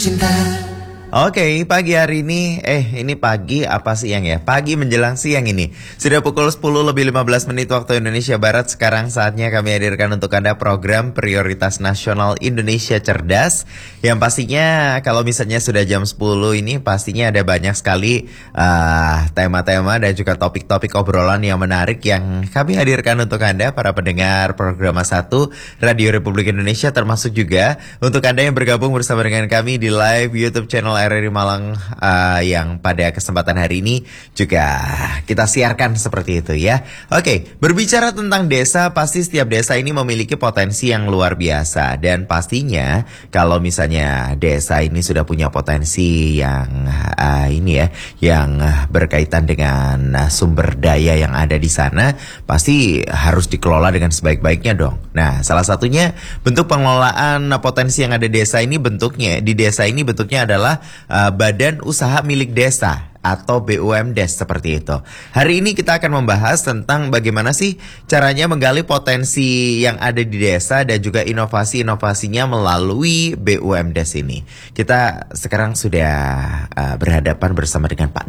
Oke, pagi hari ini, ini pagi apa siang ya? Pagi menjelang siang ini. Sudah pukul 10 lebih 15 menit waktu Indonesia Barat. Sekarang saatnya kami hadirkan untuk Anda program Prioritas Nasional Indonesia Cerdas. Yang pastinya kalau misalnya sudah jam 10 ini pastinya ada banyak sekali tema-tema dan juga topik-topik obrolan yang menarik yang kami hadirkan untuk Anda, para pendengar program 1 Radio Republik Indonesia, termasuk juga untuk Anda yang bergabung bersama dengan kami di live YouTube channel RRI Malang yang pada kesempatan hari ini juga kita siarkan seperti itu ya. Oke, berbicara tentang desa, pasti setiap desa ini memiliki potensi yang luar biasa. Dan pastinya kalau misalnya desa ini sudah punya potensi yang yang berkaitan dengan sumber daya yang ada di sana, pasti harus dikelola dengan sebaik-baiknya dong. Nah, salah satunya bentuk pengelolaan potensi yang ada di desa ini bentuknya adalah Badan Usaha Milik Desa atau BUMDes seperti itu. Hari ini kita akan membahas tentang bagaimana sih caranya menggali potensi yang ada di desa dan juga inovasi-inovasinya melalui BUMDes ini. Kita sekarang sudah berhadapan bersama dengan Pak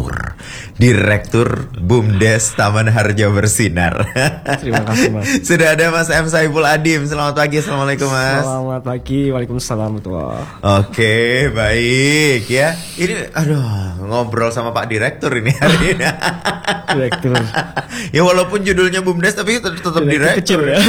Direktur BUMDes Taman Harjo Bersinar. Terima kasih, Mas. Sudah ada Mas M. Saiful Adim. Selamat pagi, assalamualaikum Mas. Selamat pagi, waalaikumsalam. Oke, baik ya. Ini ngobrol sama Pak Direktur ini hari ini. Direktur. Ya walaupun judulnya BUMDes tapi tetap direktur. Kecil ya.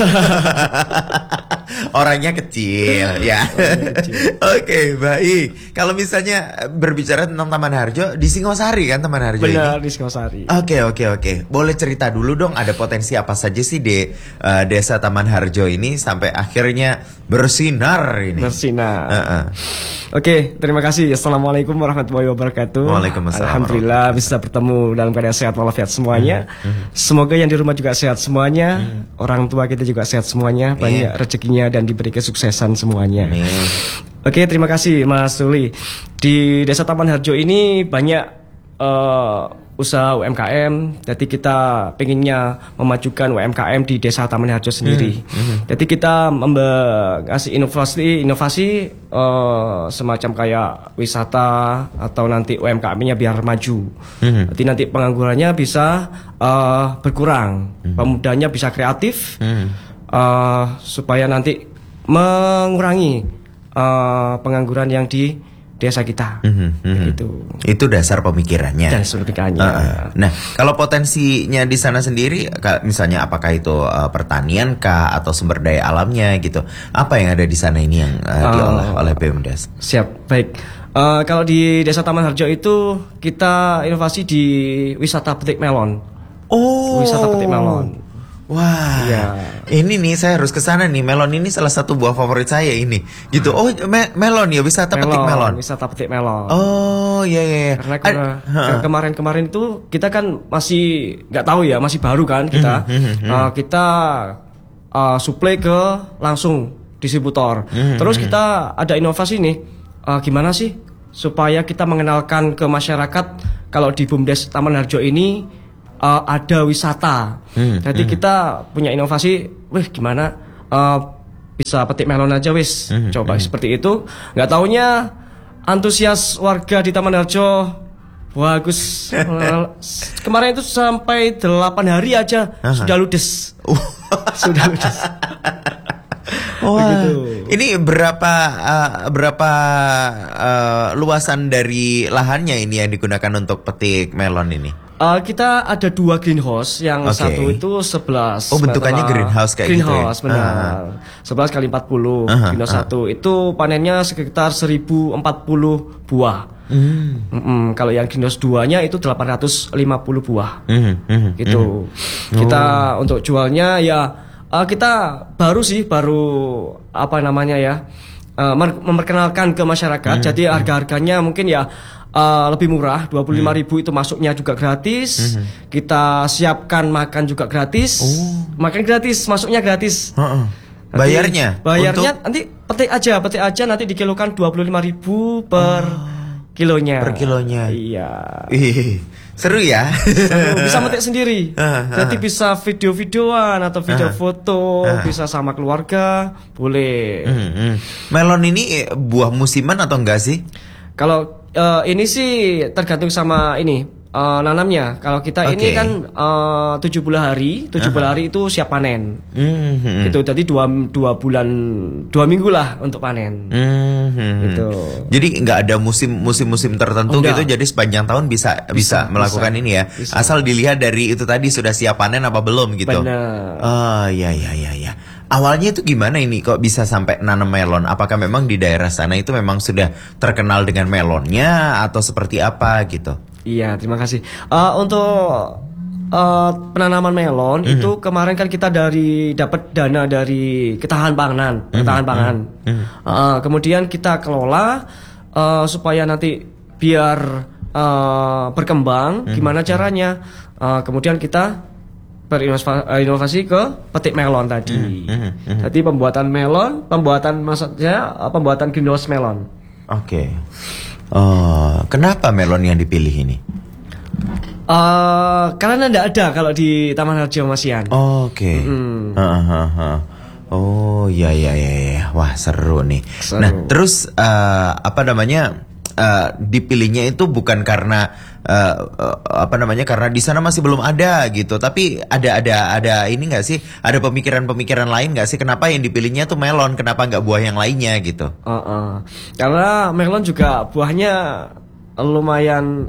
Orangnya kecil ya. Oke, baik. Kalau misalnya berbicara tentang Taman Harjo di Singosari kan, Taman Harjo ini? Benar, di Singosari. Oke. Boleh cerita dulu dong, ada potensi apa saja sih di desa Taman Harjo ini sampai akhirnya bersinar ini? Bersinar. Oke, terima kasih. Assalamualaikum warahmatullahi wabarakatuh. Waalaikumsalam. Alhamdulillah bisa bertemu dalam keadaan sehat walafiat semuanya. Semoga yang di rumah juga sehat semuanya. Orang tua kita juga sehat semuanya. Banyak rezekinya dan diberi kesuksesan semuanya. Oke, terima kasih Mas Suli. Di Desa Taman Harjo ini banyak usaha UMKM. Jadi kita pengennya memajukan UMKM di Desa Taman Harjo sendiri. Jadi kita ngasih inovasi semacam kayak wisata atau nanti UMKM-nya biar maju. Jadi nanti penganggurannya bisa berkurang, pemudanya bisa kreatif, supaya nanti mengurangi pengangguran yang di desa kita. Itu dasar pemikirannya. Nah, kalau potensinya di sana sendiri, misalnya apakah itu pertanian kah atau sumber daya alamnya gitu? Apa yang ada di sana ini yang diolah oleh BUMDes? Siap, baik. Kalau di Desa Taman Harjo itu kita inovasi di wisata petik melon. Wisata petik melon. Wah, ini nih saya harus ke sana nih. Melon ini salah satu buah favorit saya ini. Gitu. Melon ya, wisata petik melon. Wisata petik melon. Iya. Karena kemarin itu kita kan masih nggak tahu ya, masih baru kan kita. Kita suplai ke langsung distributor. Terus kita ada inovasi nih. Gimana sih supaya kita mengenalkan ke masyarakat kalau di BUMDes Taman Harjo ini ada wisata. Jadi kita punya inovasi, gimana bisa petik melon aja coba seperti itu. Nggak taunya antusias warga di Taman Harjo bagus. Kemarin itu sampai 8 hari aja sudah ludes. Sudah ludes. Ini berapa luasan dari lahannya ini yang digunakan untuk petik melon ini? Kita ada 2 greenhouse, yang satu itu 11. Bentukannya greenhouse kayak greenhouse, gitu ya? Benar. 11 kali 40. Greenhouse 1 itu panennya sekitar 1040 buah. Kalau yang greenhouse 2-nya itu 850 buah. Gitu. Kita untuk jualnya ya kita baru memperkenalkan ke masyarakat. Jadi harga-harganya mungkin ya lebih murah, 25.000 itu masuknya juga gratis. Kita siapkan makan juga gratis. Makan gratis, masuknya gratis. Bayarnya nanti petik aja nanti dikilokan 25.000 per kilonya. Per kilonya. Iya. Seru ya. Bisa metik sendiri. Jadi bisa video-videoan atau video foto, bisa sama keluarga, boleh. Melon ini buah musiman atau enggak sih? Kalau ini sih tergantung sama ini nanamnya. Kalau kita ini kan 7 bulan hari itu siap panen. Itu jadi 2 bulan 2 minggu lah untuk panen. Gitu. Jadi nggak ada musim tertentu gitu. Jadi sepanjang tahun bisa melakukan ini ya. Bisa. Asal dilihat dari itu tadi sudah siap panen apa belum gitu. Benar. Oh ya. Awalnya itu gimana ini kok bisa sampai nanam melon? Apakah memang di daerah sana itu memang sudah terkenal dengan melonnya atau seperti apa gitu? Iya, terima kasih. Untuk penanaman melon itu kemarin kan kita dapat dana dari ketahanan pangan. Kemudian kita kelola supaya nanti biar berkembang. Gimana caranya? Kemudian kita berinovasi ke petik melon tadi. Jadi pembuatan greenhouse melon. Oke. Kenapa melon yang dipilih ini? Karena tidak ada kalau di Taman Harjo Mas Ian. Oke. Oh ya. Wah seru nih. Nah terus dipilihnya itu bukan karena karena di sana masih belum ada gitu, tapi ada ini nggak sih, ada pemikiran lain nggak sih kenapa yang dipilihnya tuh melon, kenapa nggak buah yang lainnya gitu? Karena melon juga buahnya lumayan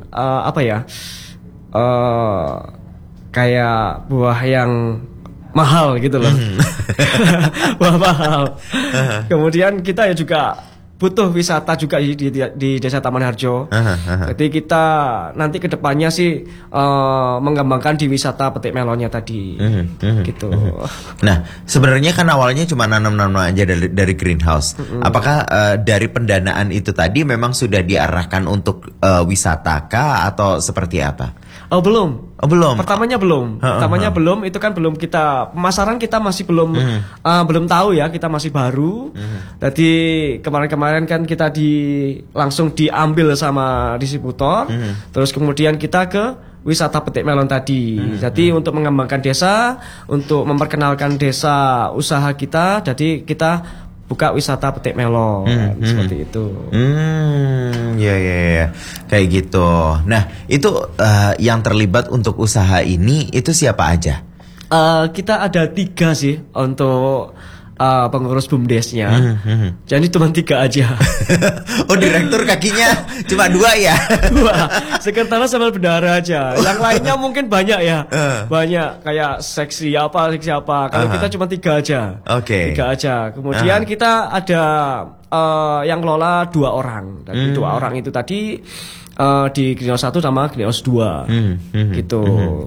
kayak buah yang mahal gitu loh. Buah mahal. Kemudian kita ya juga butuh wisata juga di Desa Taman Harjo. Jadi kita nanti kedepannya sih mengembangkan di wisata petik melonnya tadi. Gitu. Nah, sebenarnya kan awalnya cuma nanam-nanam aja dari greenhouse. Apakah dari pendanaan itu tadi memang sudah diarahkan untuk wisata kah atau seperti apa? Belum. Pertamanya belum. Itu kan belum kita pemasaran, kita masih belum tahu ya, kita masih baru. Jadi kemarin kan kita langsung diambil sama distributor. Terus kemudian kita ke wisata petik melon tadi. Jadi untuk mengembangkan desa, untuk memperkenalkan desa usaha kita, jadi kita buka wisata petik melon seperti itu. Ya. Kayak gitu. Nah, itu yang terlibat untuk usaha ini itu siapa aja? Kita ada 3 sih untuk pengurus BUMDesnya. Jadi cuma 3 aja. Oh, direktur kakinya cuma 2 ya? 2. Sekretaris sama bendahara aja. Yang lainnya mungkin banyak ya. Banyak kayak seksi apa. Kalau kita cuma 3 aja. Oke. 3 aja. Kemudian kita ada yang kelola 2 orang. Dan 2 orang itu tadi di greenhouse 1 sama greenhouse 2. Gitu.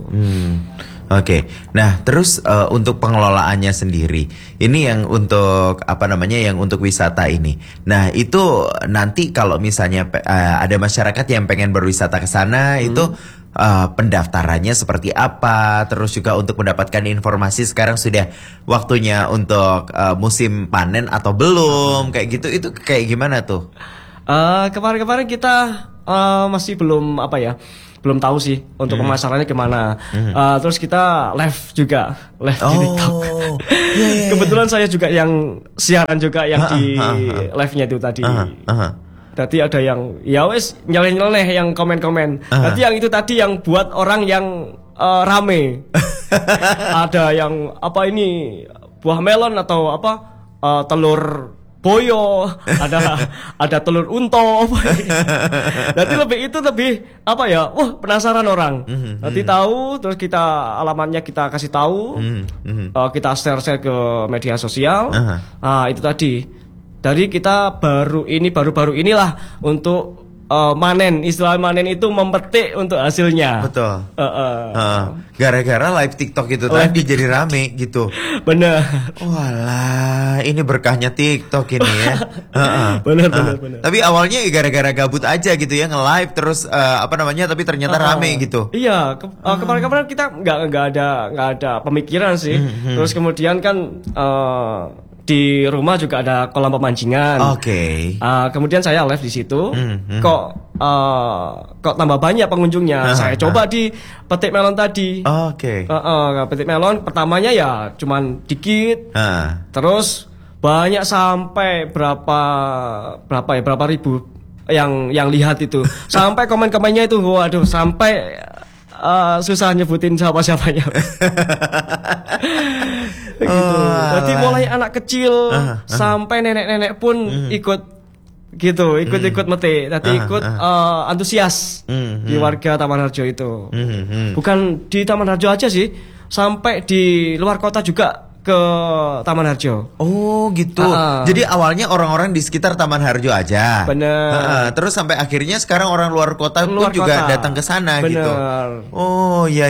Oke. Nah, terus untuk pengelolaannya sendiri, ini yang untuk yang untuk wisata ini. Nah, itu nanti kalau misalnya ada masyarakat yang pengen berwisata ke sana, itu pendaftarannya seperti apa? Terus juga untuk mendapatkan informasi sekarang sudah waktunya untuk musim panen atau belum? Kayak gitu, itu kayak gimana tuh? Kemarin kita masih belum belum tahu sih untuk pemasarannya gimana. Terus kita live di TikTok. Kebetulan saya juga yang siaran juga yang di live-nya itu tadi. Tadi ada yang ya wes nyeleh-nyeleh yang komen-komen. Tadi yang itu tadi yang buat orang yang rame. Ada yang ini buah melon atau telur boyo, ada telur unto. Nanti lebih penasaran orang. Nanti tahu, terus alamatnya kita kasih tahu, kita share ke media sosial. Itu tadi. Dari kita baru inilah untuk manen, istilah manen itu memetik untuk hasilnya. Betul. Gara-gara live TikTok itu tadi jadi rame gitu. Bener. Walah, ini berkahnya TikTok ini ya. Bener. Tapi awalnya gara-gara gabut aja gitu ya, nge-live terus tapi ternyata rame gitu. Iya, kemarin kita nggak ada pemikiran sih. Terus kemudian kan di rumah juga ada kolam pemancingan. Oke. Kemudian saya live di situ. Kok tambah banyak pengunjungnya. Saya coba di petik melon tadi. Oke. Petik melon pertamanya ya cuman dikit. Terus banyak sampai berapa ribu yang lihat itu. Sampai komen-komennya itu waduh sampai susah nyebutin siapa-siapanya. Gitu. Jadi mulai anak kecil sampai nenek-nenek pun ikut metik. Tadi ikut antusias di warga Taman Harjo itu. Bukan di Taman Harjo aja sih, sampai di luar kota juga ke Taman Harjo. Oh gitu. Jadi awalnya orang-orang di sekitar Taman Harjo aja. Bener. Terus sampai akhirnya sekarang orang luar kota pun juga datang ke sana gitu. Oh ya.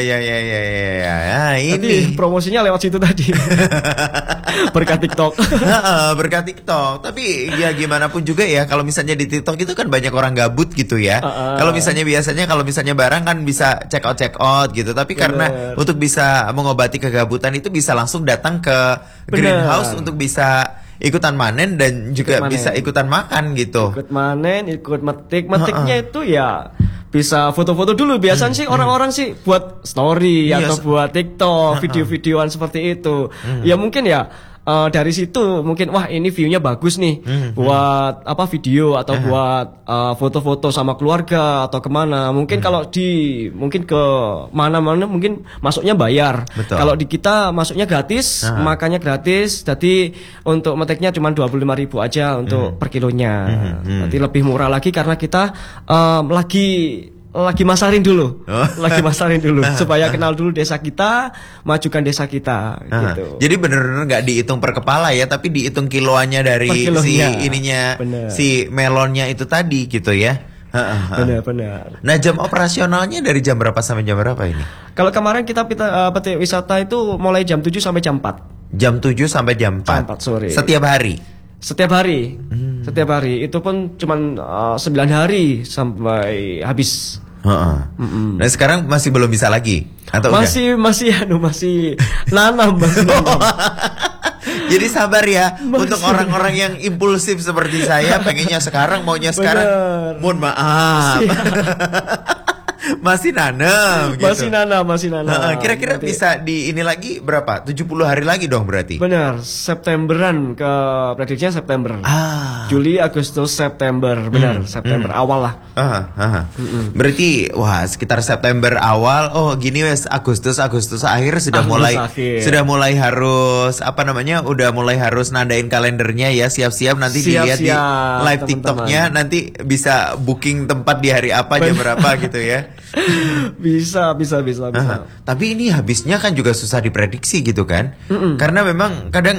Ini tadi promosinya lewat situ tadi. Berkat TikTok. Berkat TikTok. Tapi ya gimana pun juga ya, kalau misalnya di TikTok itu kan banyak orang gabut gitu ya. Kalau misalnya barang kan bisa check out gitu. Tapi karena untuk bisa mengobati kegabutan itu bisa langsung datang ke greenhouse untuk bisa ikutan manen dan juga bisa ikutan makan gitu. Ikut manen, ikut metik. Metiknya itu ya bisa foto-foto dulu. Biasanya sih orang-orang sih buat story atau buat TikTok, video-videoan seperti itu. Ya mungkin ya dari situ mungkin wah ini view-nya bagus nih buat video atau buat foto-foto sama keluarga atau kemana. Mungkin kalau mungkin ke mana-mana mungkin masuknya bayar. Kalau di kita masuknya gratis, makannya gratis. Jadi untuk meteknya cuma 25.000 aja untuk per kilonya. Nanti lebih murah lagi karena kita lagi masarin dulu, supaya kenal dulu desa kita, majukan desa kita, gitu. Jadi bener-bener nggak dihitung per kepala ya, tapi dihitung kiloannya dari si melonnya itu tadi gitu ya. Benar. Nah jam operasionalnya dari jam berapa sampai jam berapa ini? Kalau kemarin kita petik wisata itu mulai jam 7 sampai jam 4. Jam 7 sampai jam 4. Jam 4 sore. Setiap hari. Setiap hari itu pun cuman 9 hari sampai habis. Nah sekarang masih belum bisa lagi atau masih nanam. Jadi sabar ya untuk orang-orang yang impulsif seperti saya, pengennya sekarang, maunya sekarang. Mohon maaf. Masih nanam gitu. Masih nanam. Kira-kira bisa di ini lagi berapa? 70 hari lagi dong berarti. Benar, Septemberan prediksinya September. Juli, Agustus, September. Benar, September awal lah. Berarti wah sekitar September awal. Oh, gini wes Agustus akhir sudah mulai harus udah mulai harus nandain kalendernya ya, siap-siap nanti dilihat di live TikToknya, nanti bisa booking tempat di hari apa jam berapa gitu ya. Bisa. Tapi ini habisnya kan juga susah diprediksi gitu kan? Karena memang kadang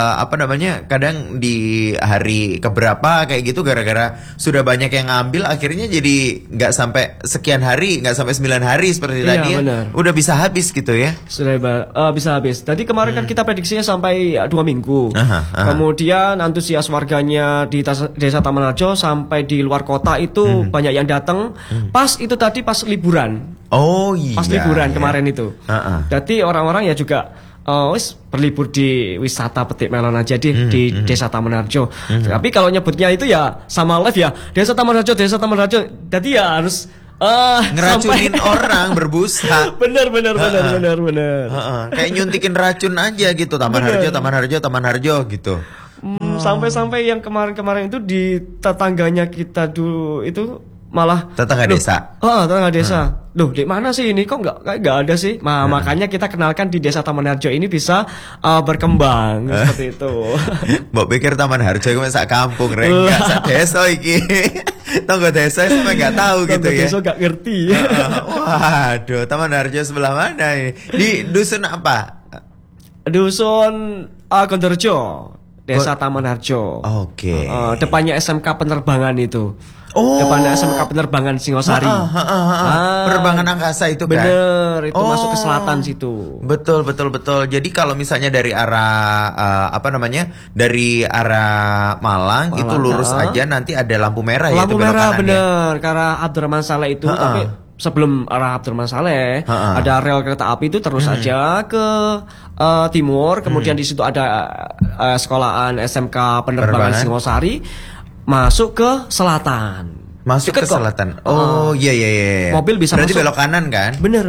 kadang di hari keberapa kayak gitu gara-gara sudah banyak yang ngambil, akhirnya jadi nggak sampai sekian hari, nggak sampai 9 hari seperti tadi ya. Udah bisa habis gitu ya? Sudah bisa habis. Tadi kemarin kan kita prediksinya sampai 2 minggu. Kemudian antusias warganya di desa Taman Harjo sampai di luar kota itu banyak yang datang. Pas liburan. Oh iya. Pas liburan kemarin itu. Jadi orang-orang ya juga berlibur di wisata petik melon aja di desa Taman Harjo. Tapi kalau nyebutnya itu ya sama live ya desa Taman Harjo. Jadi ya harus ngeracunin orang berbusa. Bener. Kayak nyuntikin racun aja gitu. Taman Harjo gitu. Sampai yang kemarin itu di tetangganya kita dulu itu malah tetangga desa. Loh, di mana sih ini kok nggak ada sih? Makanya kita kenalkan di desa Taman Harjo ini bisa berkembang seperti itu. Mbok pikir Taman Harjo itu sak kampung, enggak sak desa iki. Tonggo desa sampai nggak tahu gitu ya. Desa nggak ngerti. Waduh, Taman Harjo sebelah mana ini? Di dusun apa? Dusun Gondorjo, desa Taman Harjo. Oke. Depannya SMK penerbangan itu. Depannya SMK penerbangan Singosari. Penerbangan angkasa itu kan. Bener, itu masuk ke selatan situ. Betul. Jadi kalau misalnya dari arah dari arah Malang itu lurus aja, nanti ada lampu merah ya. Lampu merah bener, ke arah Abdurrahman Saleh itu. Tapi sebelum arah Abdurrahman Saleh ada rel kereta api itu terus aja ke Timur, kemudian di situ ada sekolahan SMK Penerbangan Singosari, masuk ke selatan. Masuk ke selatan. Oh, iya. Mobil bisa berarti masuk. belok kanan kan? Benar.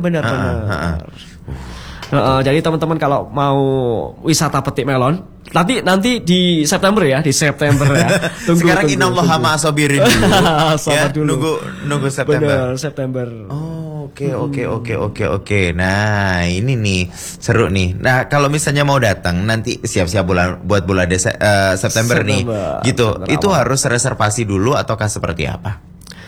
Jadi teman-teman kalau mau wisata petik melon, nanti di September ya. Tunggu, sekarang innallaha ma'asabirin dulu. Ya, nunggu September. Benar, September. Oh, oke. Nah, ini nih seru nih. Nah, kalau misalnya mau datang nanti siap-siap buat bulan September nih. Gitu. September itu awal. Harus reservasi dulu ataukah seperti apa?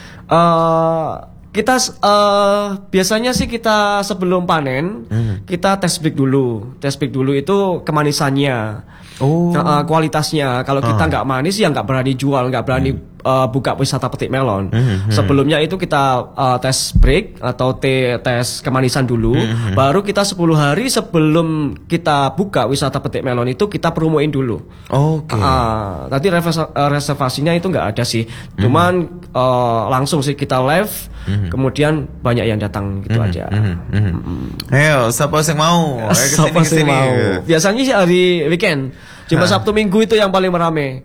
Kita biasanya sih kita sebelum panen kita test break dulu itu kemanisannya, kualitasnya. Kalau kita nggak manis ya nggak berani jual, nggak berani buka wisata petik melon. Sebelumnya itu kita test break atau tes kemanisan dulu, baru kita 10 hari sebelum kita buka wisata petik melon itu kita promoin dulu. Tadi reservasinya itu nggak ada sih, cuman langsung sih kita live. Kemudian banyak yang datang gitu aja. Ayo, siapa yang mau? Siapa yang mau? Biasanya sih hari weekend, cuma Sabtu Minggu itu yang paling merame.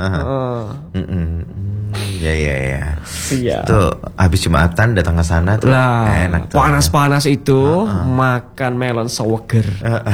Ya. Iya. Tuh habis Jumatan datang ke sana tuh enak tuh. Panas-panas itu makan melon seweger.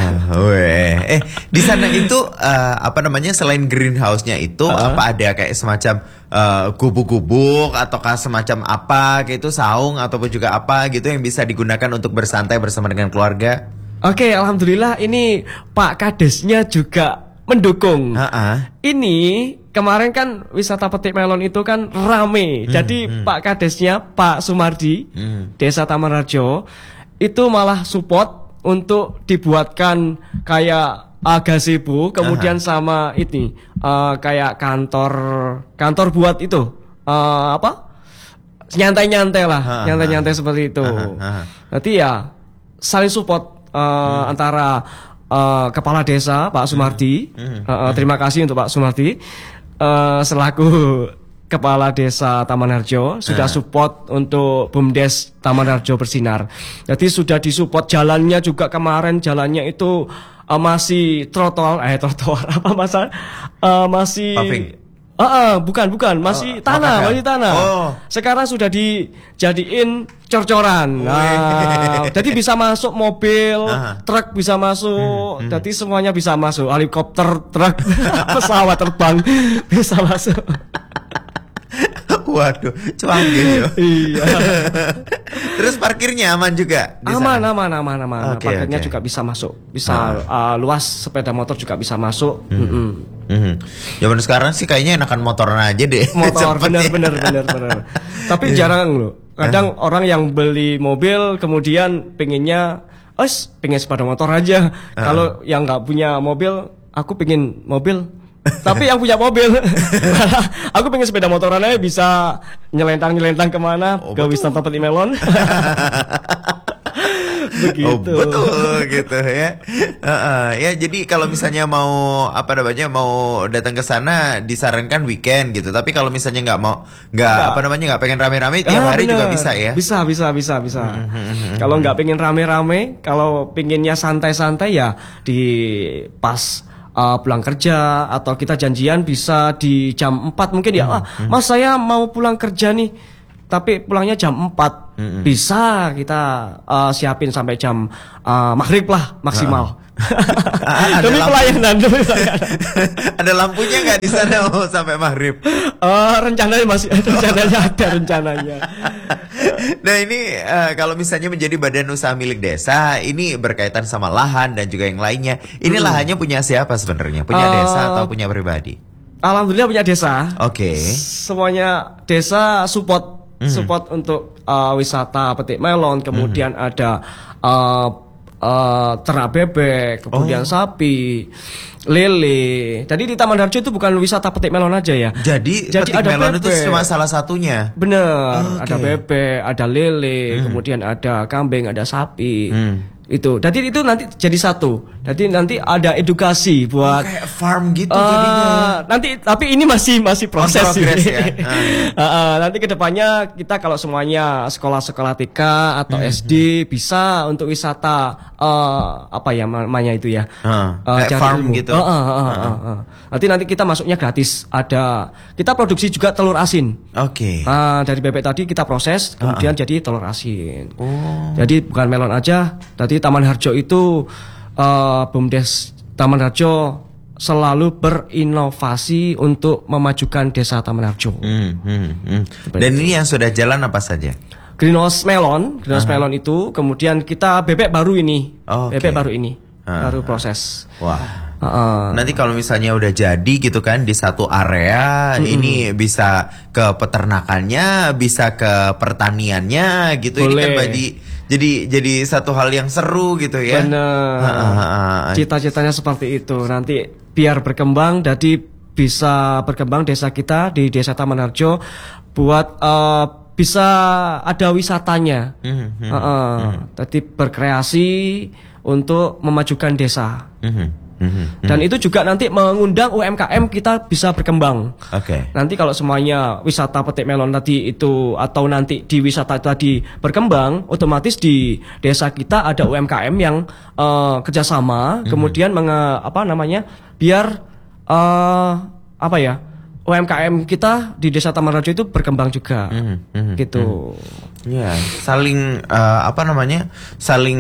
Di sana itu selain greenhouse-nya itu apa ada kayak semacam gubuk-gubuk ataukah semacam apa gitu, saung ataupun juga apa gitu yang bisa digunakan untuk bersantai bersama dengan keluarga? Oke, alhamdulillah ini Pak Kadesnya juga mendukung. Ini kemarin kan wisata petik melon itu kan rame. Jadi Pak Kadesnya Pak Sumardi Desa Tamanarjo itu malah support untuk dibuatkan kayak gazebo, kemudian sama ini kayak kantor buat itu nyantai-nyantai lah, nyantai-nyantai seperti itu. Nanti ya saling support antara Kepala Desa Pak Sumardi. Terima kasih untuk Pak Sumardi selaku Kepala Desa Tamanarjo sudah support untuk BUMDes Tamanarjo bersinar. Jadi sudah disupport, jalannya juga kemarin jalannya itu masih trotoar apa masa masih paving. Bukan masih tanah. Sekarang sudah dijadiin cor-coran. Jadi bisa masuk mobil, truk bisa masuk. Jadi semuanya bisa masuk, helikopter, truk, pesawat terbang bisa masuk. Waduh, canggih yo. Iya. Terus parkirnya aman juga? Aman. Parkirnya juga bisa masuk. Bisa luas, sepeda motor juga bisa masuk. Zaman sekarang sih kayaknya enakan motoran aja deh. Motor bener. Tapi jarang loh. Kadang orang yang beli mobil kemudian pengen sepeda motor aja. Kalau yang nggak punya mobil, aku pengen mobil. Tapi yang punya mobil, aku pengen sepeda motoran aja bisa nyelentang kemana ke wisata petik melon. Begitu. Betul gitu ya. Ya jadi kalau misalnya mau datang ke sana disarankan weekend gitu. Tapi kalau misalnya nggak pengen rame-rame tiap hari juga bisa ya. Bisa. Kalau nggak pengen rame-rame, kalau pengennya santai-santai ya di pas pulang kerja atau kita janjian bisa di jam 4 mungkin ya. Mas saya mau pulang kerja nih, tapi pulangnya jam 4. Bisa kita siapin sampai jam maghrib lah maksimal. Demi pelayanan. Ada lampunya nggak di sana sampai maghrib? Rencananya ada rencananya. Nah ini kalau misalnya menjadi badan usaha milik desa, ini berkaitan sama lahan dan juga yang lainnya. Ini lahannya punya siapa sebenarnya? Punya desa atau punya pribadi? Alhamdulillah punya desa. Oke. Semuanya desa support untuk wisata petik melon. Kemudian ada ternak bebek, kemudian sapi. lele. Jadi di Taman Harjo itu bukan wisata petik melon aja ya. Jadi petik ada melon bebek. itu cuma salah satunya. Bener, ada bebek, ada lele, kemudian ada kambing, ada sapi. Itu. Jadi itu nanti jadi satu. Jadi nanti ada edukasi buat kayak farm gitu jadinya. Nanti tapi ini masih proses progress ya. Nanti kedepannya kita kalau semuanya sekolah-sekolah TK atau SD bisa untuk wisata apa ya namanya itu ya. Kayak farm ilmu. gitu. Nanti kita masuknya gratis. Kita produksi juga telur asin. Oke. Dari bebek tadi kita proses kemudian jadi telur asin. Oh. Jadi bukan melon aja. Tadi Taman Harjo itu BUMDes Taman Harjo selalu berinovasi untuk memajukan desa Taman Harjo. Dan ini yang sudah jalan apa saja? Greenhouse melon itu, kemudian kita bebek baru ini, bebek baru ini, baru proses. Wah. Nanti kalau misalnya udah jadi gitu kan di satu area, ini bisa ke peternakannya, bisa ke pertaniannya gitu. Boleh. Ini kan jadi satu hal yang seru gitu ya. Bener. Cita-citanya seperti itu. Nanti biar berkembang, jadi bisa berkembang desa kita di Desa Taman Harjo buat bisa ada wisatanya. Jadi berkreasi untuk memajukan desa. Dan itu juga nanti mengundang UMKM kita bisa berkembang. Nanti kalau semuanya wisata petik melon tadi itu atau nanti di wisata tadi berkembang, otomatis di desa kita ada UMKM yang kerjasama, kemudian biar UMKM kita di Desa Taman Harjo itu berkembang juga, gitu. Ya, saling saling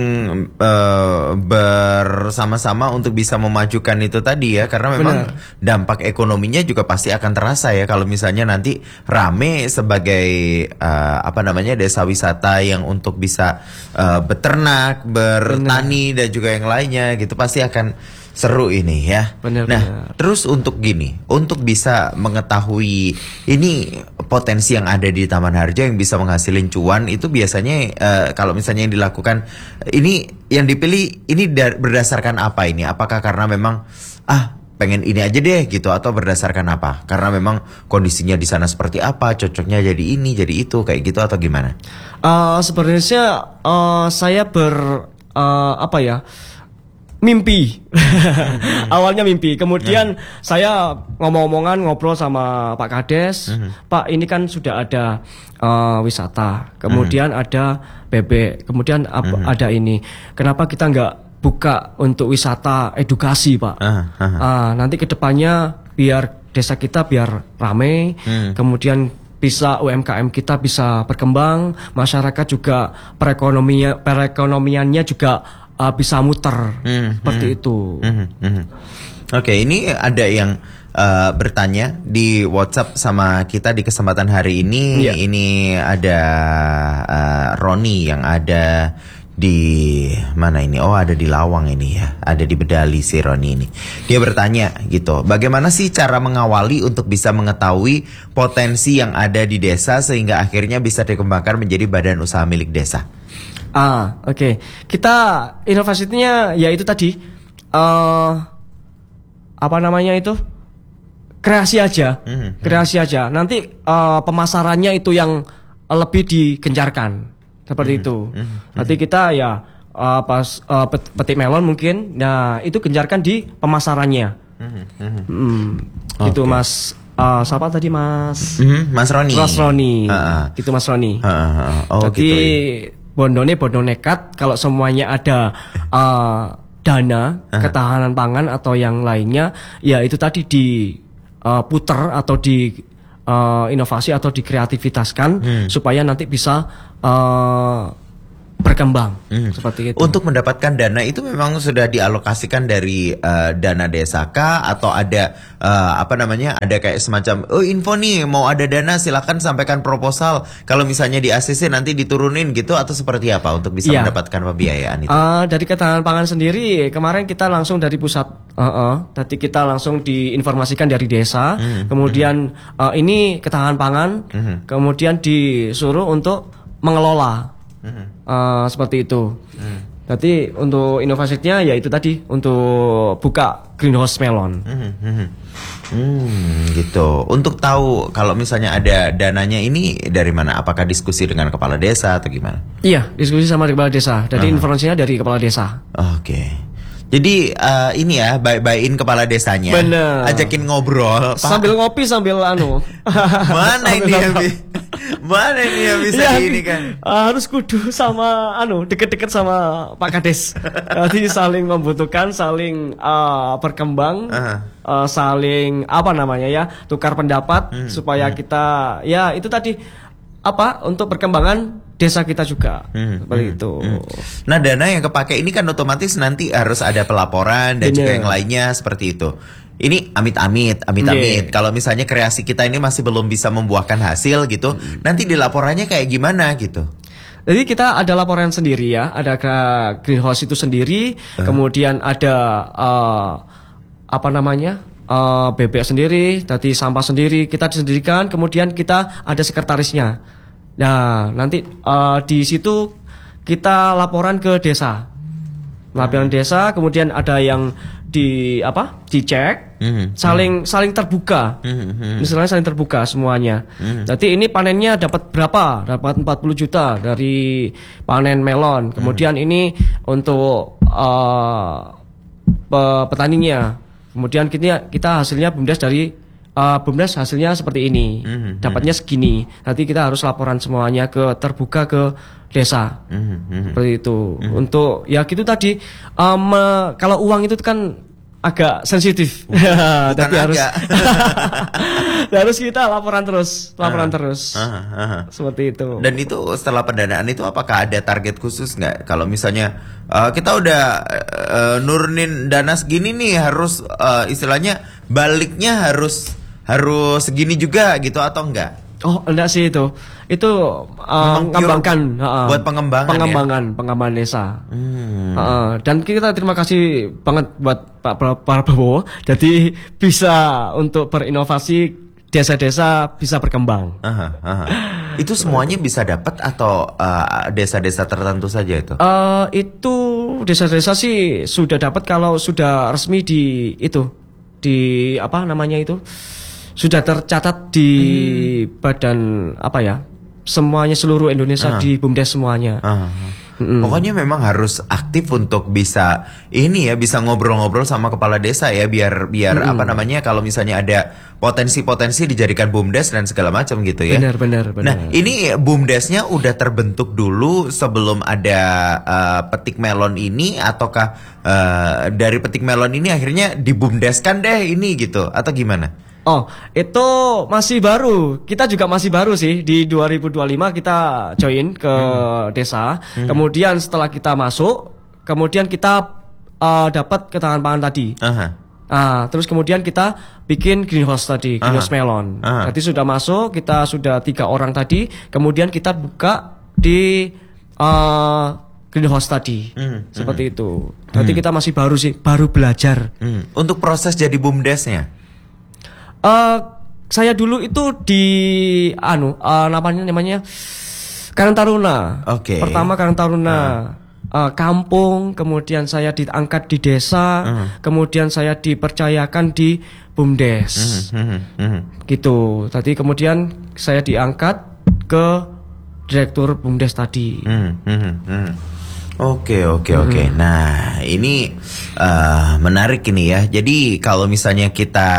bersama-sama untuk bisa memajukan itu tadi ya, karena memang dampak ekonominya juga pasti akan terasa ya kalau misalnya nanti rame sebagai desa wisata yang untuk bisa beternak, bertani dan juga yang lainnya gitu, pasti akan seru ini ya. Nah, terus untuk bisa mengetahui ini potensi yang ada di Taman Harjo yang bisa menghasilin cuan, itu biasanya kalau misalnya yang dilakukan ini yang dipilih ini berdasarkan apa ini? Apakah karena memang pengen ini aja deh gitu, atau berdasarkan apa? Karena memang kondisinya di sana seperti apa, cocoknya jadi ini, jadi itu, kayak gitu atau gimana? Sebenarnya saya mimpi. Awalnya mimpi. Kemudian saya ngobrol sama Pak Kades. Pak, ini kan sudah ada wisata. Kemudian ada bebek. Kemudian ada ini. Kenapa kita nggak buka untuk wisata edukasi, Pak? Nanti kedepannya biar desa kita biar rame. Kemudian bisa UMKM kita bisa berkembang. Masyarakat juga perekonomiannya juga bisa muter seperti itu. Oke, ini ada yang bertanya di WhatsApp sama kita di kesempatan hari ini. Ini ada Roni yang ada di mana ini? Oh, ada di Lawang ini ya. Ada di Bedali si Roni ini. Dia bertanya gitu, bagaimana sih cara mengawali untuk bisa mengetahui potensi yang ada di desa sehingga akhirnya bisa dikembangkan menjadi badan usaha milik desa? Oke. Kita inovasinya ya itu tadi kreasi aja. Kreasi aja. Nanti pemasarannya itu yang lebih digencarkan seperti itu. Nanti kita ya petik melon mungkin. Nah, itu gencarkan di pemasarannya. Gitu Mas. Siapa tadi Mas? Mas Roni. Mas Roni. Gitu Mas Roni. Jadi gitu. Bondo nekat kalau semuanya ada dana ketahanan pangan atau yang lainnya, ya itu tadi diputer atau di inovasi atau dikreativitaskan supaya nanti bisa berkembang seperti itu. Untuk mendapatkan dana itu memang sudah dialokasikan dari dana desa kah, atau ada ada kayak semacam info nih mau ada dana silakan sampaikan proposal, kalau misalnya di ACC nanti diturunin gitu, atau seperti apa untuk bisa mendapatkan pembiayaan itu? Dari ketahanan pangan sendiri kemarin kita langsung dari pusat, tadi kita langsung diinformasikan dari desa, kemudian ini ketahanan pangan, kemudian disuruh untuk mengelola. Seperti itu. Nanti untuk inovasinya ya itu tadi untuk buka greenhouse melon. Gitu. Untuk tahu kalau misalnya ada dananya ini dari mana? Apakah diskusi dengan kepala desa atau gimana? Iya, diskusi sama kepala desa. Jadi informasinya dari kepala desa. Oke. Jadi ini ya, baik-baikin kepala desanya. Bener. Ajakin ngobrol. Sambil ngopi sambil Mana ini yang mana ini yang bisa ini kan? Harus kudu sama deket-deket sama Pak Kades. Jadi saling membutuhkan, saling berkembang, saling tukar pendapat supaya kita ya itu tadi untuk perkembangan desa kita juga seperti itu. Nah, dana yang kepake ini kan otomatis nanti harus ada pelaporan dan juga yang lainnya seperti itu. Ini amit-amit. Kalau misalnya kreasi kita ini masih belum bisa membuahkan hasil gitu, nanti di laporannya kayak gimana gitu? Jadi kita ada laporan sendiri ya, ada ke greenhouse itu sendiri, kemudian ada bebek sendiri, tadi sampah sendiri kita disendirikan, kemudian kita ada sekretarisnya. Nah, nanti di situ kita laporan ke desa. Laporan desa, kemudian ada yang dicek, saling terbuka. Misalnya saling terbuka semuanya. Nanti ini panennya dapat berapa? Dapat 40 juta dari panen melon. Kemudian ini untuk petaninya. Kemudian kita hasilnya BUMDes hasilnya seperti ini, dapatnya segini. Nanti kita harus laporan semuanya terbuka ke desa, seperti itu. Untuk ya gitu tadi, kalau uang itu kan agak sensitif, tapi harus kita laporan terus, seperti itu. Dan itu setelah pendanaan itu apakah ada target khusus nggak? Kalau misalnya kita udah nurunin dana segini nih, harus istilahnya baliknya harus segini juga gitu atau enggak? Oh, enggak sih itu. Itu mengembangkan buat pengembangan desa. Dan kita terima kasih banget buat Pak Prabowo. Jadi bisa untuk berinovasi desa-desa bisa berkembang. Itu semuanya bisa dapat atau desa-desa tertentu saja itu? Itu desa-desa sih sudah dapat kalau sudah resmi sudah tercatat di badan semuanya seluruh Indonesia di BUMDes semuanya. Pokoknya memang harus aktif untuk bisa bisa ngobrol-ngobrol sama kepala desa ya biar kalau misalnya ada potensi-potensi dijadikan BUMDes dan segala macam gitu ya. Benar. Nah, ini BUMDesnya udah terbentuk dulu sebelum ada petik melon ini ataukah dari petik melon ini akhirnya dibumdeskan deh ini gitu atau gimana? Oh, itu masih baru. Kita juga masih baru sih. Di 2025 kita join ke desa. Kemudian setelah kita masuk, kemudian kita dapat ketahanan pangan tadi. Terus kemudian kita bikin greenhouse tadi, greenhouse melon. Tadi sudah masuk, kita sudah 3 orang tadi. Kemudian kita buka di greenhouse tadi, seperti itu. Nanti kita masih baru sih, baru belajar. Untuk proses jadi BUMDesnya? Saya dulu itu di namanya Karang Taruna. Oke. Pertama Karang Taruna. Kampung, kemudian saya diangkat di desa, kemudian saya dipercayakan di BUMDes. Gitu. Tadi kemudian saya diangkat ke direktur BUMDes tadi. Oke. Nah, ini menarik ini ya. Jadi kalau misalnya kita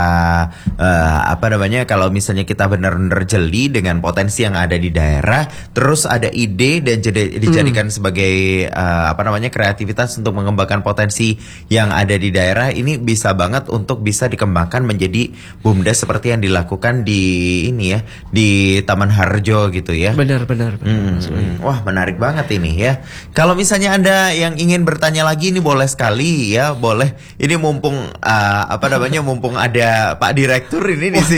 kalau misalnya kita benar-benar jeli dengan potensi yang ada di daerah, terus ada ide dan dijadikan sebagai kreativitas untuk mengembangkan potensi yang ada di daerah, ini bisa banget untuk bisa dikembangkan menjadi BUMDes seperti yang dilakukan di Taman Harjo gitu ya. Benar. Wah, menarik banget ini ya. Kalau misalnya Anda yang ingin bertanya lagi ini boleh sekali ya, boleh. Ini mumpung mumpung ada Pak Direktur ini di sini.